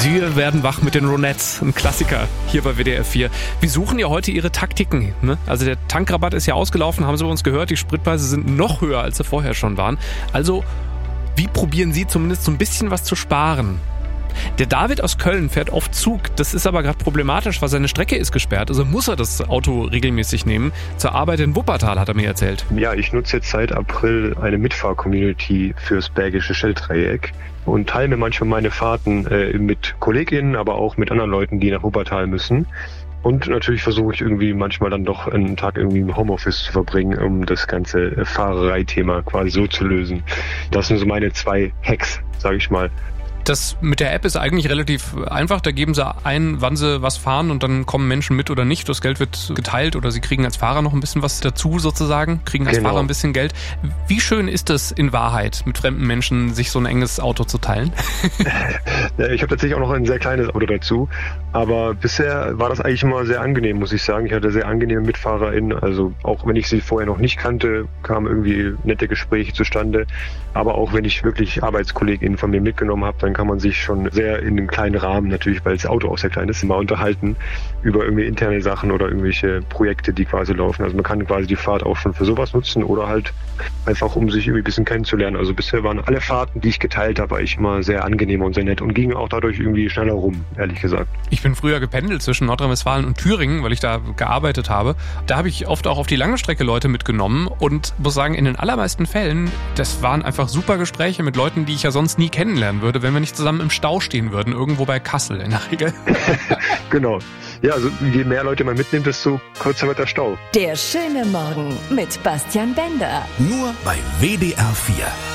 Wir werden wach mit den Ronettes, ein Klassiker hier bei WDR 4. Wir suchen ja heute Ihre Taktiken. Ne? Also der Tankrabatt ist ja ausgelaufen, haben Sie bei uns gehört. Die Spritpreise sind noch höher, als sie vorher schon waren. Also wie probieren Sie zumindest so ein bisschen was zu sparen? Der David aus Köln fährt oft Zug. Das ist aber gerade problematisch, weil seine Strecke ist gesperrt. Also muss er das Auto regelmäßig nehmen. Zur Arbeit in Wuppertal, hat er mir erzählt. Ja, ich nutze jetzt seit April eine Mitfahr-Community fürs Bergische Schelldreieck und teile mir manchmal meine Fahrten mit KollegInnen, aber auch mit anderen Leuten, die nach Wuppertal müssen. Und natürlich versuche ich irgendwie manchmal dann doch einen Tag irgendwie im Homeoffice zu verbringen, um das ganze Fahrerei-Thema quasi so zu lösen. Das sind so meine 2 Hacks, sage ich mal. Das mit der App ist eigentlich relativ einfach. Da geben sie ein, wann sie was fahren und dann kommen Menschen mit oder nicht. Das Geld wird geteilt oder sie kriegen als Fahrer noch ein bisschen was dazu sozusagen, kriegen als Fahrer ein bisschen Geld. Wie schön ist es in Wahrheit, mit fremden Menschen sich so ein enges Auto zu teilen? Ich habe tatsächlich auch noch ein sehr kleines Auto dazu, aber bisher war das eigentlich immer sehr angenehm, muss ich sagen. Ich hatte sehr angenehme MitfahrerInnen, also auch wenn ich sie vorher noch nicht kannte, kamen irgendwie nette Gespräche zustande. Aber auch wenn ich wirklich ArbeitskollegInnen von mir mitgenommen habe, dann kann man sich schon sehr in einem kleinen Rahmen, natürlich, weil das Auto auch sehr klein ist, mal unterhalten über irgendwie interne Sachen oder irgendwelche Projekte, die quasi laufen. Also man kann quasi die Fahrt auch schon für sowas nutzen oder halt einfach, um sich irgendwie ein bisschen kennenzulernen. Also bisher waren alle Fahrten, die ich geteilt habe, eigentlich immer sehr angenehm und sehr nett und gingen auch dadurch irgendwie schneller rum, ehrlich gesagt. Ich bin früher gependelt zwischen Nordrhein-Westfalen und Thüringen, weil ich da gearbeitet habe. Da habe ich oft auch auf die lange Strecke Leute mitgenommen und muss sagen, in den allermeisten Fällen, das waren einfach super Gespräche mit Leuten, die ich ja sonst nie kennenlernen würde, wenn wir nicht zusammen im Stau stehen würden, irgendwo bei Kassel in der Regel. Genau. Ja, also je mehr Leute man mitnimmt, desto kürzer wird der Stau. Der schöne Morgen mit Bastian Bender. Nur bei WDR 4.